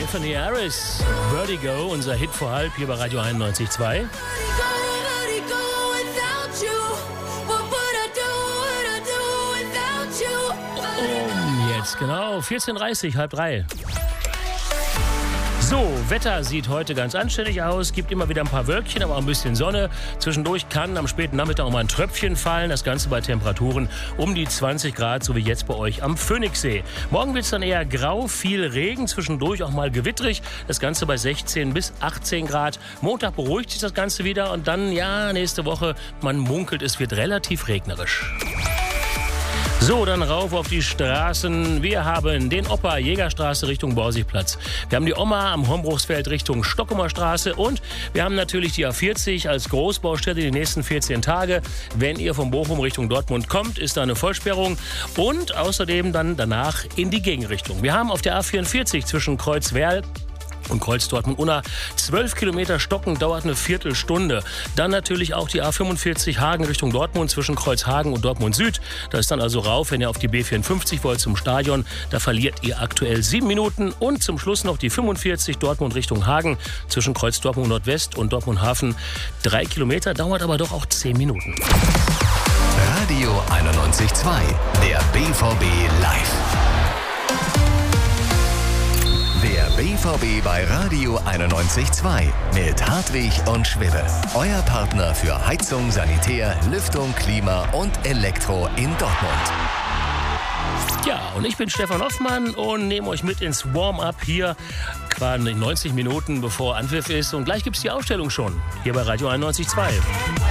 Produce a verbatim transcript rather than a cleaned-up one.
Anthony Harris, Vertigo, unser Hit vor halb hier bei Radio einundneunzig Komma zwei. Um jetzt, genau, vierzehn Uhr dreißig, halb drei. So, Wetter sieht heute ganz anständig aus, gibt immer wieder ein paar Wölkchen, aber auch ein bisschen Sonne. Zwischendurch kann am späten Nachmittag auch mal ein Tröpfchen fallen, das Ganze bei Temperaturen um die zwanzig Grad, so wie jetzt bei euch am Phoenixsee. Morgen wird es dann eher grau, viel Regen, zwischendurch auch mal gewittrig, das Ganze bei sechzehn bis achtzehn Grad. Montag beruhigt sich das Ganze wieder und dann, ja, nächste Woche, man munkelt, es wird relativ regnerisch. So, dann rauf auf die Straßen. Wir haben den Opa Jägerstraße Richtung Borsigplatz. Wir haben die Oma am Hombruchsfeld Richtung Stockumer Straße und wir haben natürlich die A vierzig als Großbaustelle die nächsten vierzehn Tage. Wenn ihr von Bochum Richtung Dortmund kommt, ist da eine Vollsperrung und außerdem dann danach in die Gegenrichtung. Wir haben auf der A vierundvierzig zwischen Kreuzwerl und Kreuz Dortmund-Unna zwölf Kilometer Stocken, dauert eine Viertelstunde. Dann natürlich auch die A fünfundvierzig Hagen Richtung Dortmund zwischen Kreuzhagen und Dortmund Süd. Da ist dann also rauf, wenn ihr auf die B vierundfünfzig wollt zum Stadion. Da verliert ihr aktuell sieben Minuten. Und zum Schluss noch die fünfundvierzig Dortmund Richtung Hagen zwischen Kreuz Dortmund Nordwest und Dortmund Hafen. Drei Kilometer, dauert aber doch auch zehn Minuten. Radio einundneunzig Komma zwei, der B V B live. Der B V B bei Radio einundneunzig Komma zwei mit Hartwig und Schwibbe. Euer Partner für Heizung, Sanitär, Lüftung, Klima und Elektro in Dortmund. Ja, und ich bin Stefan Hoffmann und nehme euch mit ins Warm-up hier, quasi neunzig Minuten bevor Anpfiff ist. Und gleich gibt es die Ausstellung schon, hier bei Radio einundneunzig Komma zwei.